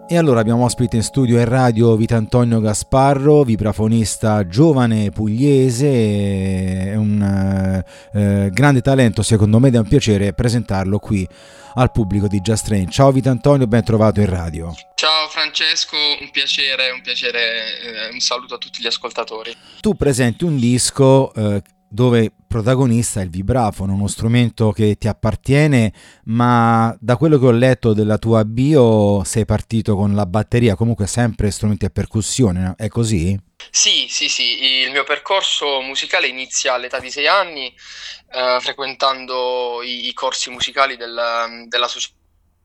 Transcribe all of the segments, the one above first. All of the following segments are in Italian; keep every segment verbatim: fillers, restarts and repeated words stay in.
E allora abbiamo ospite in studio e radio Vitantonio Gasparro, vibrafonista giovane pugliese, è un eh, grande talento, secondo me, ed è un piacere presentarlo qui al pubblico di Just Strange. Ciao Vitantonio, ben trovato in radio. Ciao Francesco, un piacere, un piacere, eh, un saluto a tutti gli ascoltatori. Tu presenti un disco eh, dove protagonista è il vibrafono, uno strumento che ti appartiene, ma da quello che ho letto della tua bio sei partito con la batteria, comunque sempre strumenti a percussione, no? È così? Sì, sì, sì, il mio percorso musicale inizia all'età di sei anni, eh, frequentando i, i corsi musicali del, dell'associazione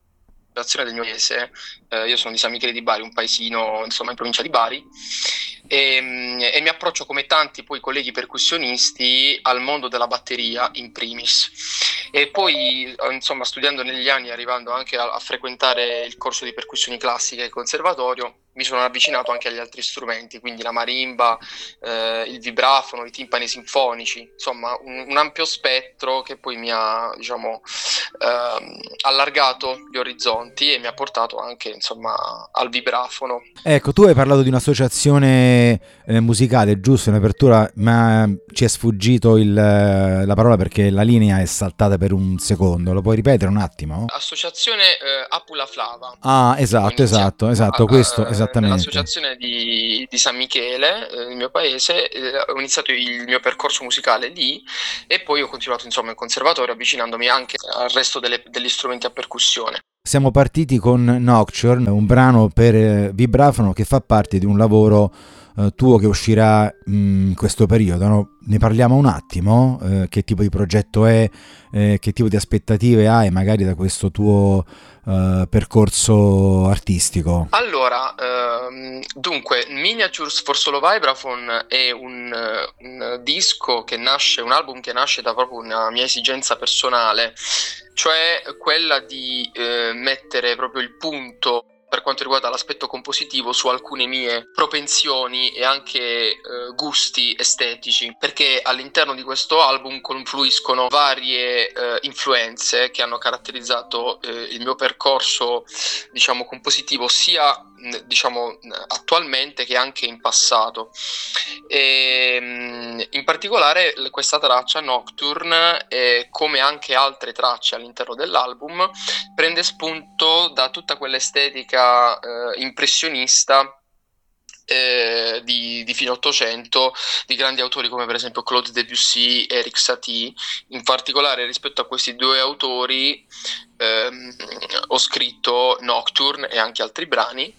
del mio paese. Eh, io sono di San Michele di Bari, un paesino insomma in provincia di Bari, e, e mi approccio come tanti poi colleghi percussionisti al mondo della batteria in primis, e poi insomma studiando negli anni, arrivando anche a, a frequentare il corso di percussioni classiche al conservatorio, mi sono avvicinato anche agli altri strumenti, quindi la marimba, eh, il vibrafono, i timpani sinfonici, insomma un, un ampio spettro che poi mi ha, diciamo, eh, allargato gli orizzonti e mi ha portato anche insomma al vibrafono. Ecco, tu hai parlato di un'associazione eh, musicale, giusto, in apertura, ma ci è sfuggito il, la parola perché la linea è saltata per un secondo. Lo puoi ripetere un attimo? Associazione eh, Apula Flava. Ah, esatto, esatto, esatto, questo, a, esattamente. Nell'associazione di, di San Michele, eh, il mio paese, eh, ho iniziato il mio percorso musicale lì e poi ho continuato insomma in conservatorio, avvicinandomi anche al resto delle, degli strumenti a percussione. Siamo partiti con Nocturne, un brano per eh, vibrafono che fa parte di un lavoro eh, tuo che uscirà in questo periodo, no? Ne parliamo un attimo? Eh, che tipo di progetto è, eh, che tipo di aspettative hai magari da questo tuo eh, percorso artistico? Allora, ehm, dunque, Miniatures for Solo Vibraphone è un, un disco che nasce, un album che nasce da proprio una mia esigenza personale, cioè quella di eh, mettere proprio il punto per quanto riguarda l'aspetto compositivo su alcune mie propensioni e anche eh, gusti estetici, perché all'interno di questo album confluiscono varie eh, influenze che hanno caratterizzato eh, il mio percorso, diciamo, compositivo, sia diciamo attualmente che anche in passato. E, in particolare questa traccia Nocturne, eh, come anche altre tracce all'interno dell'album, prende spunto da tutta quell'estetica eh, impressionista Eh, di, di fine Ottocento, di grandi autori come per esempio Claude Debussy e Erik Satie. In particolare rispetto a questi due autori ehm, ho scritto Nocturne e anche altri brani.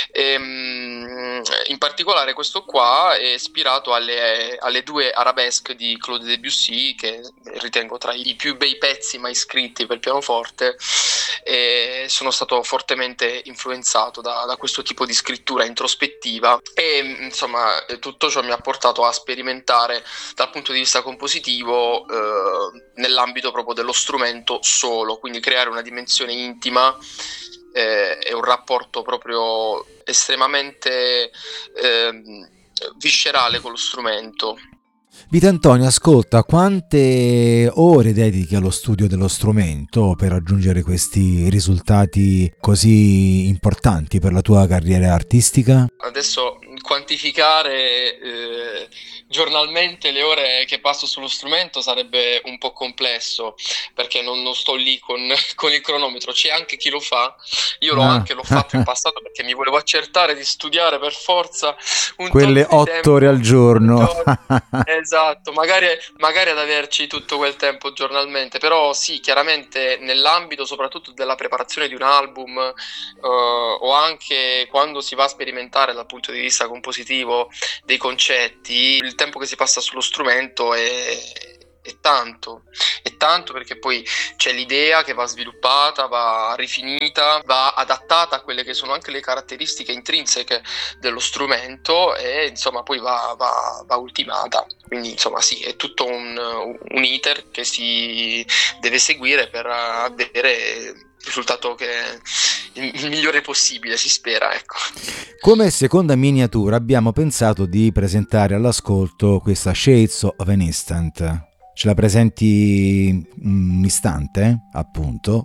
Ehm, in particolare questo qua è ispirato alle, alle due arabesque di Claude Debussy, che ritengo tra i più bei pezzi mai scritti per pianoforte, e sono stato fortemente influenzato da, da questo tipo di scrittura introspettiva. E insomma tutto ciò mi ha portato a sperimentare dal punto di vista compositivo eh, nell'ambito proprio dello strumento solo, quindi creare una dimensione intima eh, e un rapporto proprio estremamente eh, viscerale con lo strumento. Vitantonio, ascolta, quante ore dedichi allo studio dello strumento per raggiungere questi risultati così importanti per la tua carriera artistica? Adesso quantificare eh, giornalmente le ore che passo sullo strumento sarebbe un po' complesso, perché non, non sto lì con, con il cronometro. C'è anche chi lo fa, io l'ho Ah. anche l'ho fatto in passato perché mi volevo accertare di studiare per forza un quelle tot di otto tempo, ore al giorno. Esatto, magari, magari ad averci tutto quel tempo giornalmente, però sì, chiaramente nell'ambito soprattutto della preparazione di un album eh, o anche quando si va a sperimentare dal punto di vista compositivo dei concetti, il tempo che si passa sullo strumento è, è tanto, è tanto perché poi c'è l'idea che va sviluppata, va rifinita, va adattata a quelle che sono anche le caratteristiche intrinseche dello strumento e insomma poi va, va, va ultimata. Quindi insomma sì, è tutto un, un iter che si deve seguire per avere il risultato che il migliore possibile, si spera, ecco. Come seconda miniatura abbiamo pensato di presentare all'ascolto questa Shades of an Instant. Ce la presenti un istante, appunto,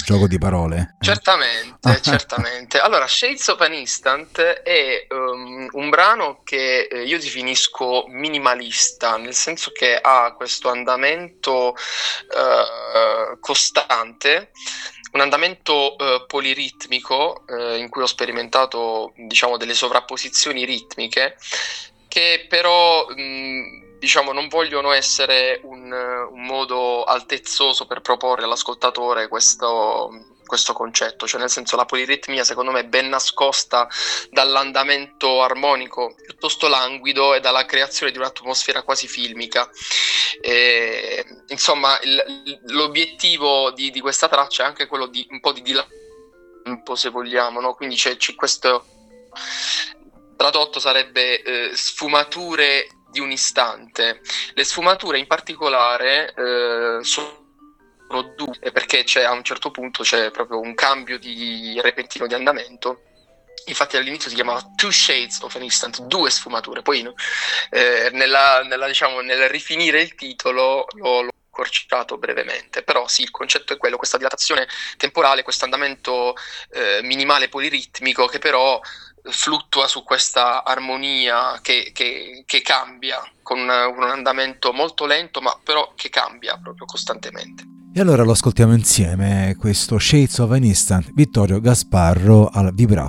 gioco di parole. Certamente, certamente. Allora, Shades of an Instant è um, un brano che eh, io definisco minimalista, nel senso che ha questo andamento uh, costante, un andamento uh, poliritmico uh, in cui ho sperimentato, diciamo, delle sovrapposizioni ritmiche che però mh, diciamo non vogliono essere un, un modo altezzoso per proporre all'ascoltatore questo, questo concetto, cioè nel senso la poliritmia secondo me è ben nascosta dall'andamento armonico piuttosto languido e dalla creazione di un'atmosfera quasi filmica. E, insomma il, l'obiettivo di, di questa traccia è anche quello di un po' di dilampo, se vogliamo, no? Quindi c'è, c'è questo, tradotto sarebbe eh, sfumature di un istante. Le sfumature in particolare eh, sono due, perché c'è, a un certo punto c'è proprio un cambio di repentino di andamento. Infatti all'inizio si chiamava Two Shades of an Instant, due sfumature. Poi eh, nella, nella, diciamo, nel rifinire il titolo l'ho, l'ho accorciato brevemente, però sì, il concetto è quello, questa dilatazione temporale, questo andamento eh, minimale poliritmico che però fluttua su questa armonia che, che, che cambia con un, un andamento molto lento, ma però che cambia proprio costantemente. E allora lo ascoltiamo insieme, questo Shades of an Instant, Vittorio Gasparro al vibrafono.